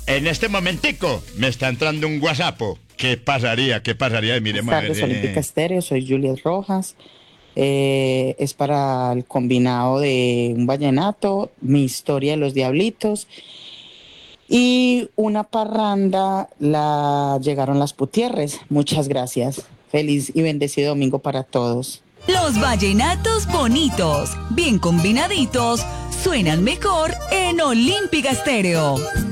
En este momentico me está entrando un WhatsApp. ¿Qué pasaría? ¿Qué pasaría? Miremos a Buenas tardes, ver. Olímpica Estéreo, soy Juliet Rojas. Es para el combinado de un vallenato, Mi historia de los Diablitos y una parranda, la llegaron las Putierres. Muchas gracias. Feliz y bendecido domingo para todos. Los vallenatos bonitos, bien combinaditos, suenan mejor en Olímpica Estéreo.